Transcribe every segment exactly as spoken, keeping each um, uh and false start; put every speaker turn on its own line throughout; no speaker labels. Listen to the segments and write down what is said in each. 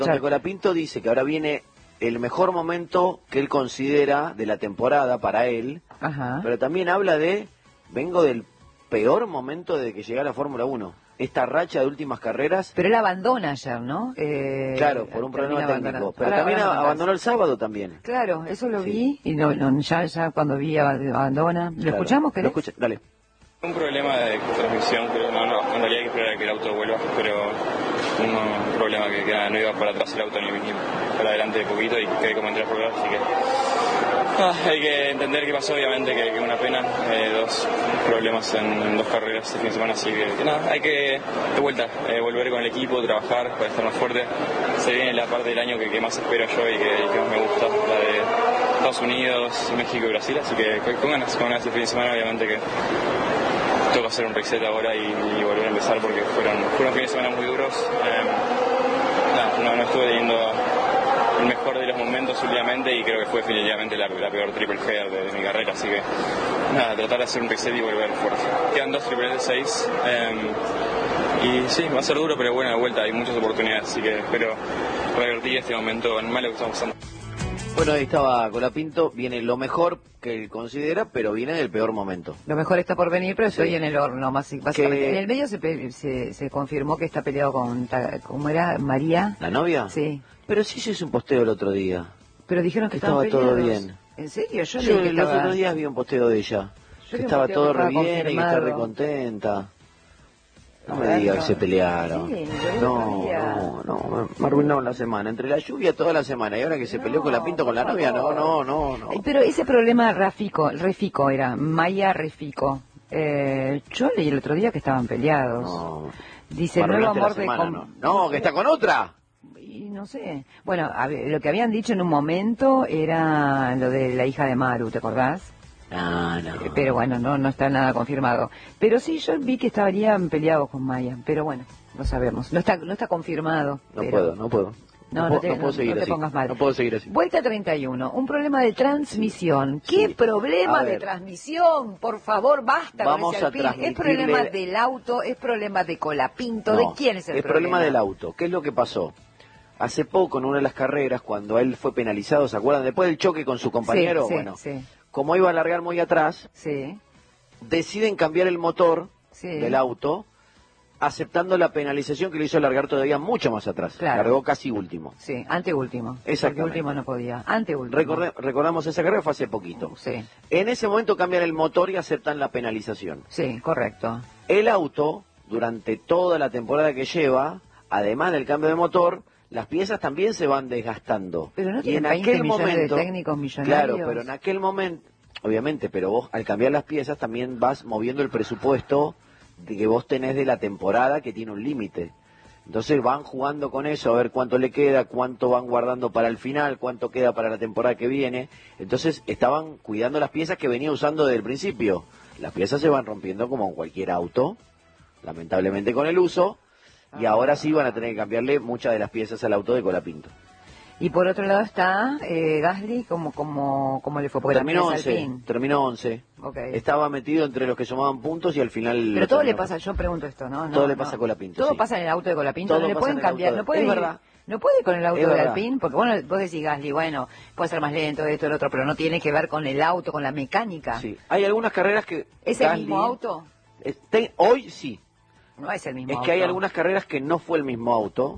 Donde Colapinto dice que ahora viene el mejor momento que él considera de la temporada para él,
Ajá.
pero también habla de, vengo del peor momento de que llegué a la Fórmula uno. Esta racha de últimas carreras.
Pero él abandona ayer, ¿no? Eh,
claro, por un problema técnico.
Abandonando.
Pero
ahora,
también
ahora
abandonó el sábado también.
Claro, eso lo
Sí.
vi y no, no, ya, ya cuando vi abandona. ¿Lo
Claro.
escuchamos? ¿Querés?
Lo escucha, dale.
Un problema de transmisión, pero no, no, en realidad hay que esperar a que el auto vuelva, pero un, un problema que, que nada, no iba para atrás el auto ni, ni para adelante de poquito y quedé como en tres ruedas, así que ah, hay que entender qué pasó, obviamente que es una pena, eh, dos problemas en, en dos carreras este fin de semana, así que, que nada, hay que de vuelta, eh, volver con el equipo, trabajar para estar más fuerte. Se viene la parte del año que, que más espero yo y que, que más me gusta, la de Estados Unidos, México y Brasil, así que con ganas, con ganas el fin de semana, obviamente que tengo que hacer un reset ahora y, y volver a empezar porque fueron, fueron fines de semana muy duros. Eh, no, no, no estuve teniendo el mejor de los momentos últimamente y creo que fue definitivamente la, la peor triple header de, de mi carrera, así que nada, tratar de hacer un reset y volver fuerte. Quedan dos triples de seis eh, y sí, va a ser duro, pero bueno, de vuelta hay muchas oportunidades, así que espero revertir este momento en malo que estamos pasando.
Bueno, ahí estaba Colapinto, viene lo mejor que él considera, pero viene del peor momento.
Lo mejor está por venir, pero estoy
Sí.
en el horno, más, básicamente.
Que...
En el medio se, pe- se, se confirmó que está peleado con, ¿cómo era? ¿María?
¿La novia?
Sí.
Pero sí se hizo un posteo el otro día.
Pero dijeron que
Estaba
estaban
todo
peleados.
bien.
¿En serio? Yo,
Yo
leí que
los
estaba...
otros días vi un posteo de ella.
Yo
Que
vi un
estaba
posteo
todo
que
re
estaba
bien y que está
confirmado.
re contenta. No
A
me
ver,
diga
no.
que se pelearon.
Sí, yo vi el
no,
otro día.
no, no, me, me arruinaron la semana. Entre la lluvia toda la semana y ahora que se
No,
peleó Colapinto con la
por
novia, no,
favor.
no, no, no.
Eh, Pero ese problema Rafico, Refico era, Maya Refico. Eh, yo leí el otro día que estaban peleados.
No.
Dice,
Me
el nuevo
arruinaste la
amor de...
semana,
com-
no. No, que está con otra.
Y no sé. Bueno, a ver, lo que habían dicho en un momento era lo de la hija de Maru, ¿te acordás?
No, no.
Eh, Pero bueno, no no está nada confirmado. Pero sí, yo vi que estarían peleados con Maya. Pero bueno, no sabemos. No está no está confirmado.
No
pero...
puedo, no puedo.
No,
No,
no,
puedo,
te,
no puedo
no-
seguir
no te
así.
pongas mal.
No puedo seguir así.
Vuelta treinta y uno, un problema de transmisión. ¿Qué
Sí.
problema
A
de
ver.
transmisión? Por favor, basta
Vamos
con ese
a
Alpine. ¿Es
transmitirle-
problema del auto? ¿Es problema de Colapinto?
No,
¿De quién es el
es
problema?
problema del auto. ¿Qué es lo que pasó? Hace poco, en una de las carreras, cuando él fue penalizado, ¿se acuerdan? Después del choque con su compañero,
Sí, sí,
bueno,
sí,
como iba a largar muy atrás,
sí,
deciden cambiar el motor
sí.
del auto, aceptando la penalización que le hizo largar todavía mucho más atrás.
Claro.
Porque casi último.
Sí, anteúltimo.
Exactamente.
Porque último no podía. Anteúltimo.
Recordé- recordamos esa carrera, fue hace poquito.
Sí,
En ese momento cambian el motor y aceptan la penalización.
sí, correcto.
El auto, durante toda la temporada que lleva, además del cambio de motor, las piezas también se van desgastando.
Pero no
Y
tienen
en
veinte
aquel
millones
momento,
de técnicos millonarios.
claro, pero en aquel momento, obviamente, pero vos al cambiar las piezas también vas moviendo el presupuesto de que vos tenés de la temporada que tiene un límite. Entonces van jugando con eso, a ver cuánto le queda, cuánto van guardando para el final, cuánto queda para la temporada que viene. Entonces estaban cuidando las piezas que venía usando desde el principio. Las piezas se van rompiendo como en cualquier auto, lamentablemente con el uso, y ahora sí van a tener que cambiarle muchas de las piezas al auto de Colapinto.
Y por otro lado está eh, Gasly, como como cómo le fue? Porque
Terminó
también es
once,
Alpine.
terminó once.
Ok.
Estaba metido entre los que sumaban puntos y al final...
Pero
lo
todo le
terminó.
pasa, yo pregunto esto, ¿no? No,
Todo le
no.
pasa a Colapinto,
Todo
sí.
pasa en el auto de Colapinto,
Todo
no le
pasa
pueden
en el auto
cambiar,
de-
no puede
es
ir-
verdad.
no puede con el auto
Es
de
verdad.
Alpine, porque bueno, vos decís Gasly, bueno, puede ser más lento, esto, el otro, pero no tiene que ver con el auto, con la mecánica.
Sí. Hay algunas carreras que...
¿Es el
Gasly-
mismo auto?
Eh, te- Hoy sí.
No es el mismo
Es
auto.
que hay algunas carreras que no fue el mismo auto,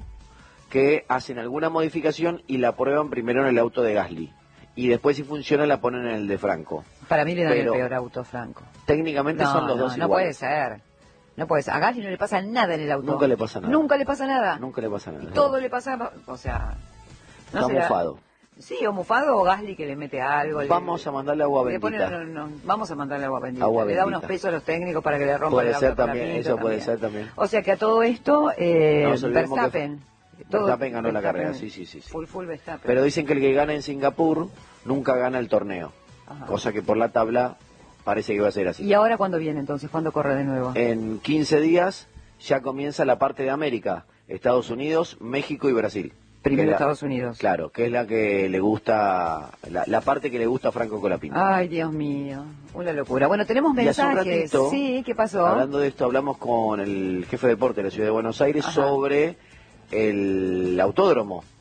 que hacen alguna modificación y la prueban primero en el auto de Gasly. Y después, si funciona, la ponen en el de Franco.
Para mí le dan
Pero-
el peor auto, Franco.
Técnicamente
No,
son los
no,
dos
no puede
iguales.
ser. No puede ser. A Gasly no le pasa nada en el auto.
Nunca le pasa nada.
Nunca le pasa nada.
Nunca le pasa
Y
nada.
todo le pasa, o sea... no
Está
será-
mofado.
Sí, o mufado o Gasly que le mete algo. le-
Vamos a mandarle agua
le
bendita.
pone- no, no, vamos a mandarle agua bendita.
Agua
le da
bendita.
unos pesos a los técnicos para que le rompan
Puede
el auto
ser
a
también,
Colapinto
eso puede
también.
ser también.
O sea que a todo esto, eh,
No nos olvidemos que
Verstappen.
Verstappen ganó la
Verstappen,
carrera, sí, sí, sí, sí.
Full, full Verstappen.
Pero dicen que el que gana en Singapur nunca gana el torneo.
Ajá.
Cosa que por la tabla parece que va a ser así.
¿Y ahora cuándo viene entonces? ¿Cuándo corre de nuevo?
En quince días ya comienza la parte de América, Estados Unidos, México y Brasil.
Primero
Que es la-
Estados Unidos.
Claro, que es la que le gusta, la, la parte que le gusta a Franco Colapinto.
Ay, Dios mío, una locura. Bueno, tenemos
Y hace un
mensajes.
ratito,
Sí, ¿qué pasó?
Hablando de esto, hablamos con el jefe de deporte de la Ciudad de Buenos Aires
Ajá.
sobre el autódromo